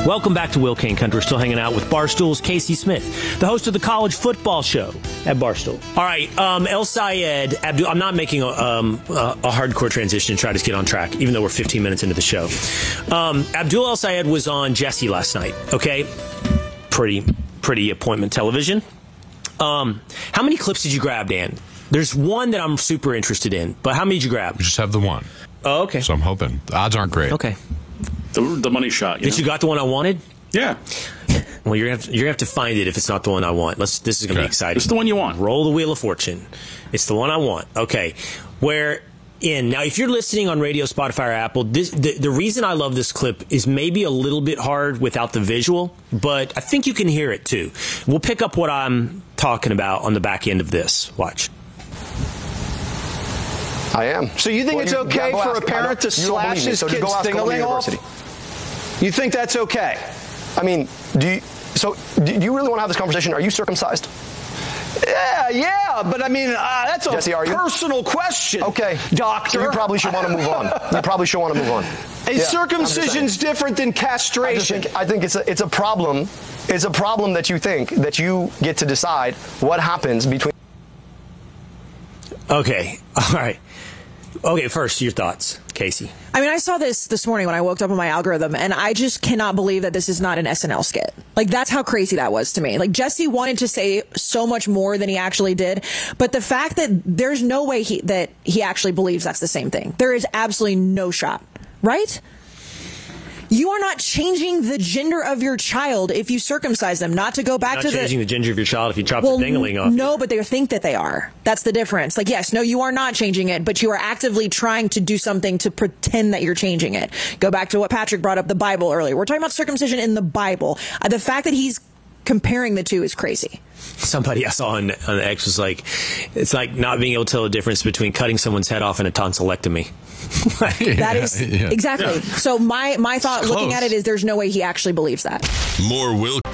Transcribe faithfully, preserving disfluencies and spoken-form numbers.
Welcome back to Will Kane Country. We're still hanging out with Barstool's Casey Smith, the host of the College Football Show at Barstool. All right, um, El Sayed Abdul. I'm not making a, um, a, a hardcore transition to try to get on track, even though we're fifteen minutes into the show. Um, Abdul El Sayed was on Jesse last night. Okay, pretty, pretty appointment television. Um, how many clips did you grab, Dan? There's one that I'm super interested in, but how many did you grab? We just have the one. Oh, okay. So I'm hoping. The odds aren't great. Okay. The, the money shot. You Did know? you got the one I wanted? Yeah. Well, you're gonna have to, you're gonna have to find it if it's not the one I want. Let's. This is gonna Okay. be exciting. It's the one you want. Roll the wheel of fortune. It's the one I want. Okay. Where in now, if you're listening on radio, Spotify, or Apple, this, the the reason I love this clip is maybe a little bit hard without the visual, but I think you can hear it too. We'll pick up what I'm talking about on the back end of this. Watch. I am. So you think Well, it's you- okay yeah, go for ask- a parent to you don't slash believe me, his so just kid's go ask Columbia thing-a-ling off? University. You think that's okay? I mean, do you, so do you really want to have this conversation? Are you circumcised? Yeah, yeah, but I mean, uh, that's a Jesse, are you? personal question. Okay. Doctor. You probably should want to move on. You probably should want to move on. Is Yeah, circumcision's different than I just castration? think, I think it's a, it's a problem. It's a problem that you think that you get to decide what happens between. Okay. All right. Okay. First, your thoughts, Casey. I mean, I saw this this morning when I woke up on my algorithm, and I just cannot believe that this is not an S N L skit. Like, that's how crazy that was to me. Like, Jesse wanted to say so much more than he actually did, but the fact that there's no way he, that he actually believes that's the same thing. There is absolutely no shot, right? You are not changing the gender of your child if you circumcise them. Not to go back Not to the changing the gender of your child if you chop well, the dingling off. no, but they think that they are. That's the difference. Like, yes, no, you are not changing it, but you are actively trying to do something to pretend that you're changing it. Go back to what Patrick brought up, the Bible earlier. We're talking about circumcision in the Bible. Uh, the fact that he's comparing the two is crazy. Somebody I saw on, on X was like, it's like not being able to tell the difference between cutting someone's head off and a tonsillectomy. That is Yeah. exactly. Yeah. So my my thought It's looking close. at it is there's no way he actually believes that. More Will